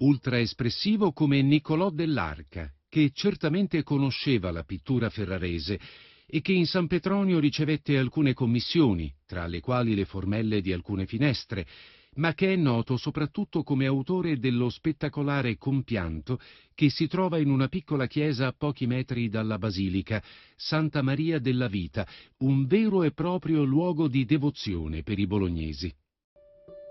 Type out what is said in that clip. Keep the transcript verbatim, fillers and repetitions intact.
ultra espressivo come Niccolò dell'Arca, che certamente conosceva la pittura ferrarese e che in San Petronio ricevette alcune commissioni, tra le quali le formelle di alcune finestre, ma che è noto soprattutto come autore dello spettacolare compianto che si trova in una piccola chiesa a pochi metri dalla basilica, Santa Maria della Vita, un vero e proprio luogo di devozione per i bolognesi.